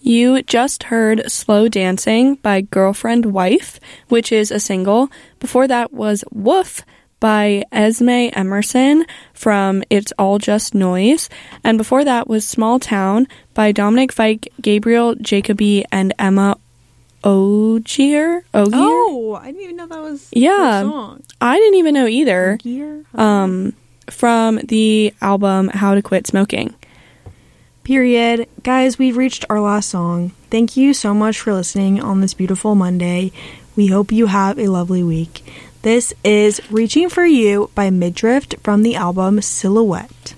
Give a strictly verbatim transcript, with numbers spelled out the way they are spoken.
You just heard Slow Dancing by Girlfriend Wife, which is a single. Before that was Woof by Esme Emerson from It's All Just Noise. And before that was Small Town by Dominic Fike, Gabriel Jacobi, and Emma Ogier. Ogier? Oh, I didn't even know that was yeah, a song. I didn't even know either. Ogier? Um, from the album How to Quit Smoking. Period. Guys, we've reached our last song. Thank you so much for listening on this beautiful Monday. We hope you have a lovely week. This is Reaching for You by Midriff from the album Silhouette.